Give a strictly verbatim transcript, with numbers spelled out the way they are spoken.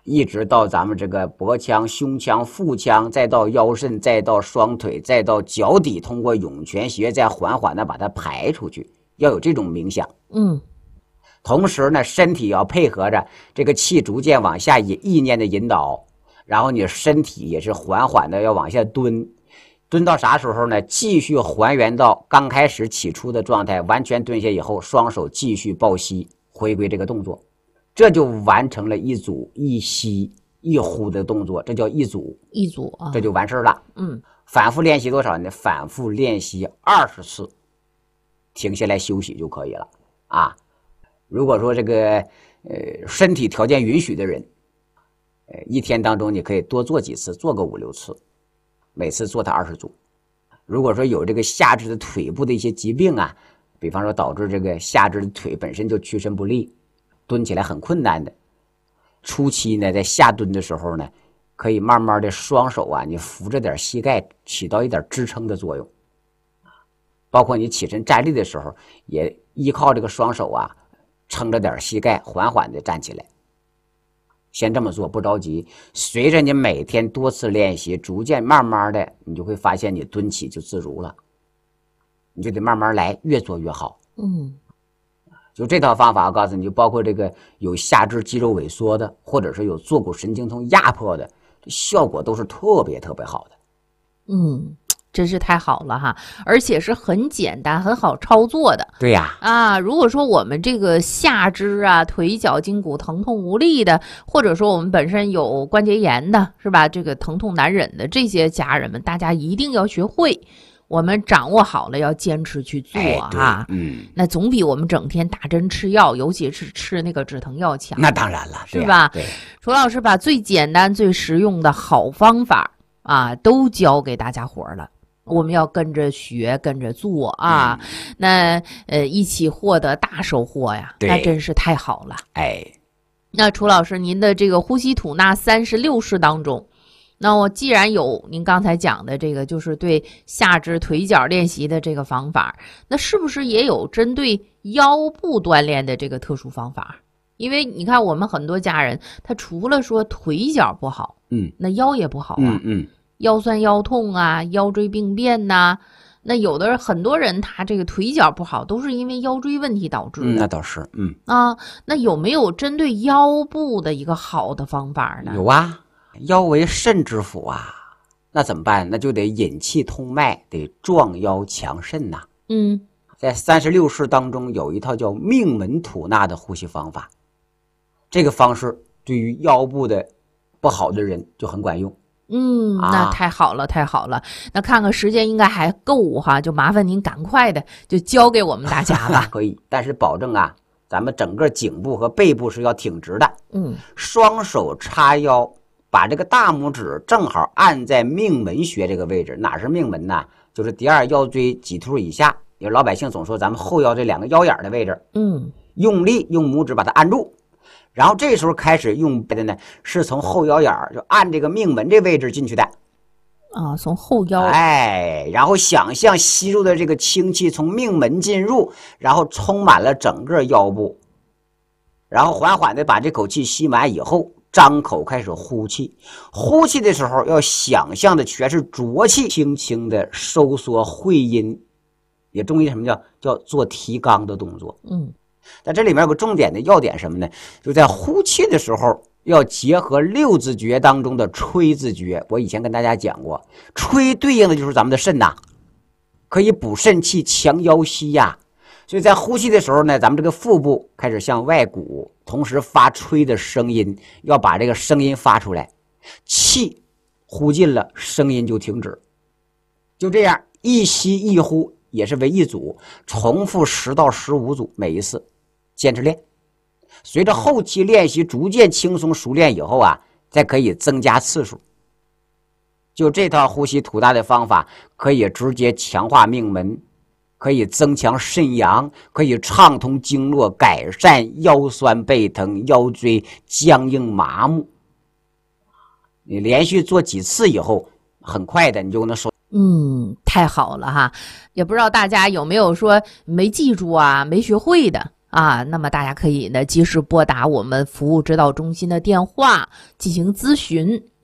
一直到咱们这个脖腔、胸腔、腹腔，再到腰肾，再到双腿，再到脚底，通过涌泉穴再缓缓的把它排出去，要有这种冥想。 嗯， 同时呢，身体要配合着这个气逐渐往下引，意念的引导，然后你身体也是缓缓的要往下蹲，蹲到啥时候呢？继续还原到刚开始起初的状态，完全蹲下以后，双手继续抱膝，回归这个动作。这就完成了一组一吸一呼的动作，这叫一组一组啊， 这就完事了。 嗯， 反复练习多少呢？反复练习二十次，停下来休息就可以了啊。如果说这个呃身体条件允许的人，呃一天当中你可以多做几次，做个五六次，每次做它二十组。如果说有这个下肢的腿部的一些疾病啊，比方说导致这个下肢的腿本身就屈伸不利，蹲起来很困难的，初期呢，在下蹲的时候呢，可以慢慢的双手啊，你扶着点膝盖，起到一点支撑的作用。包括你起身站立的时候，也依靠这个双手啊，撑着点膝盖，缓缓的站起来。先这么做，不着急。随着你每天多次练习，逐渐慢慢的，你就会发现你蹲起就自如了。你就得慢慢来，越做越好。 嗯。 就这套方法，我告诉你，就包括这个有下肢肌肉萎缩的，或者是有坐骨神经痛压迫的，效果都是特别特别好的。 嗯，真是太好了哈，而且是很简单、很好操作的。 对呀， 啊，如果说我们这个下肢啊、腿脚筋骨疼痛无力的，或者说我们本身有关节炎的，是吧？这个疼痛难忍的这些家人们，大家一定要学会。我们掌握好了，要坚持去做啊， 哎、嗯， 那总比我们整天打针吃药，尤其是吃那个止疼药强。 那当然了， 是吧？ 对， 楚老师把最简单、最实用的好方法啊，都教给大家伙了。我们要跟着学，跟着做啊，嗯、那呃一起获得大收获呀，那真是太好了。 哎， 那楚老师，您的这个呼吸吐纳三十六式当中。那我既然有您刚才讲的这个，就是对下肢腿脚练习的这个方法，那是不是也有针对腰部锻炼的这个特殊方法？因为你看我们很多家人，他除了说腿脚不好， 嗯， 那腰也不好啊， 嗯嗯， 腰酸腰痛啊，腰椎病变呐、啊。那有的很多人他这个腿脚不好，都是因为腰椎问题导致的。 嗯、那倒是，嗯啊，那有没有针对腰部的一个好的方法呢？ 有啊。腰为肾之府啊，那怎么办？那就得引气通脉，得壮腰强肾呐、啊。 嗯， 在三十六式当中有一套叫命门吐纳的呼吸方法，这个方式对于腰部的不好的人就很管用。 嗯，那太好了，啊、太好了。那看看时间应该还够哈，就麻烦您赶快的就教给我们大家吧。 可以，但是保证啊，咱们整个颈部和背部是要挺直的。 嗯， 双手叉腰。把这个大拇指正好按在命门穴这个位置，哪是命门呢？就是第二腰椎棘突以下。有老百姓总说咱们后腰这两个腰眼的位置， 嗯， 用力用拇指把它按住，然后这时候开始用的呢，是从后腰眼就按这个命门这位置进去的。 啊，从后腰， 哎，然后想象吸入的这个清气从命门进入，然后充满了整个腰部，然后缓缓的把这口气吸满以后。张口开始呼气，呼气的时候要想象的全是浊气，轻轻的收缩会阴，也中医什么叫叫做提肛的动作。 嗯， 但这里面有个重点的要点什么呢？就在呼气的时候要结合六字诀当中的吹字诀。我以前跟大家讲过，吹对应的就是咱们的肾呐、啊，可以补肾气、强腰膝呀、啊。所以在呼气的时候呢，咱们这个腹部开始向外鼓，同时发吹的声音，要把这个声音发出来，气呼进了，声音就停止。就这样一吸一呼也是为一组，重复十到十五组每一次，坚持练。随着后期练习逐渐轻松熟练以后啊，再可以增加次数。就这套呼吸吐纳的方法，可以直接强化命门，可以增强肾阳，可以畅通经络，改善腰酸背疼、腰椎僵硬麻木。你连续做几次以后，很快的你就能收。 嗯，太好了哈！也不知道大家有没有说没记住啊、没学会的啊，那么大家可以呢及时拨打我们服务指导中心的电话进行咨询。